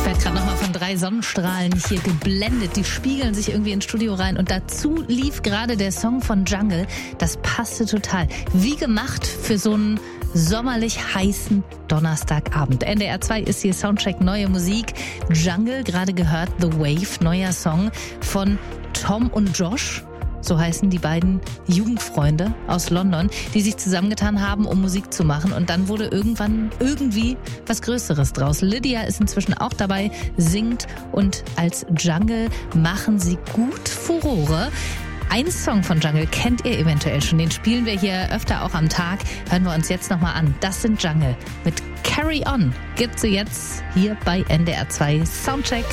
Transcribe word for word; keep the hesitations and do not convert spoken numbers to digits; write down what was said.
Ich werde gerade nochmal von drei Sonnenstrahlen hier geblendet. Die spiegeln sich irgendwie ins Studio rein. Und dazu lief gerade der Song von Jungle. Das passte total. Wie gemacht für so einen sommerlich heißen Donnerstagabend. N D R zwei ist hier Soundcheck Neue Musik. Jungle, gerade gehört, The Wave, neuer Song von Tom und Josh. So heißen die beiden Jugendfreunde aus London, die sich zusammengetan haben, um Musik zu machen. Und dann wurde irgendwann irgendwie was Größeres draus. Lydia ist inzwischen auch dabei, singt, und als Jungle machen sie gut Furore. Ein Song von Jungle kennt ihr eventuell schon. Den spielen wir hier öfter auch am Tag. Hören wir uns jetzt nochmal an. Das sind Jungle mit Carry On. Gibt's sie jetzt hier bei N D R zwei Soundcheck.